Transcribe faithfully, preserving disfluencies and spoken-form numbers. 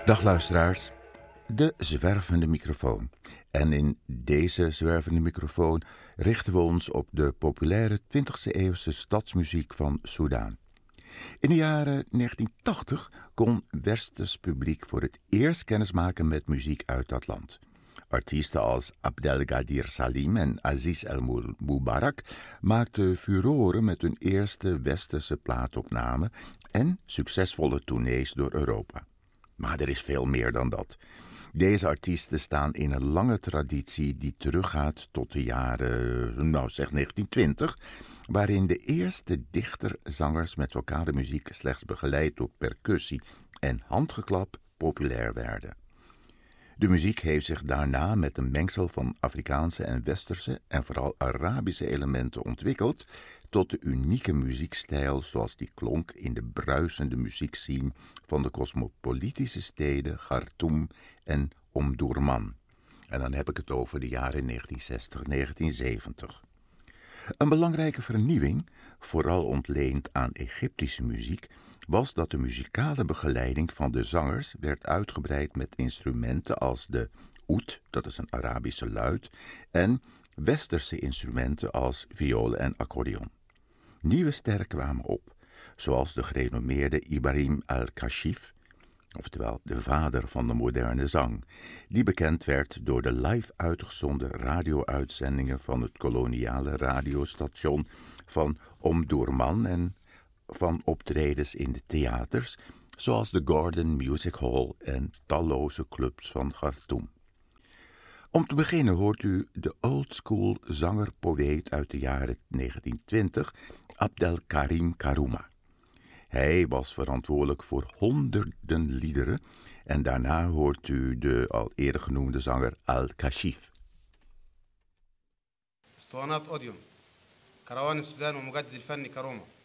Dag luisteraars, de zwervende microfoon. En in deze zwervende microfoon richten we ons op de populaire twintigste eeuwse stadsmuziek van Soedan. In de jaren negentien tachtig kon westers publiek voor het eerst kennismaken met muziek uit dat land. Artiesten als Abdelgadir Salim en Aziz El Mubarak maakten furoren met hun eerste westerse plaatopname en succesvolle tournees door Europa. Maar er is veel meer dan dat. Deze artiesten staan in een lange traditie die teruggaat tot de jaren, nou zeg negentien twintig, waarin de eerste dichterzangers met vocale muziek slechts begeleid door percussie en handgeklap populair werden. De muziek heeft zich daarna met een mengsel van Afrikaanse en Westerse en vooral Arabische elementen ontwikkeld tot de unieke muziekstijl zoals die klonk in de bruisende muziekscene van de cosmopolitische steden Khartoum en Omdurman. En dan heb ik het over de jaren negentien zestig tot negentien zeventig. Een belangrijke vernieuwing, vooral ontleend aan Egyptische muziek, was dat de muzikale begeleiding van de zangers werd uitgebreid met instrumenten als de oud, dat is een Arabische luit, en westerse instrumenten als violen en accordeon. Nieuwe sterren kwamen op, zoals de gerenommeerde Ibrahim al-Kashif, oftewel de vader van de moderne zang, die bekend werd door de live uitgezonden radio-uitzendingen van het koloniale radiostation van Omdurman en van optredens in de theaters, zoals de Gordon Music Hall en talloze clubs van Khartoum. Om te beginnen hoort u de oldschool zanger-poëet uit de jaren negentien twintig, Abdelkarim Karuma. Hij was verantwoordelijk voor honderden liederen en daarna hoort u de al eerder genoemde zanger Al-Kashif. اسطوانات اوديوم كروان السودان ومجدد الفني كروما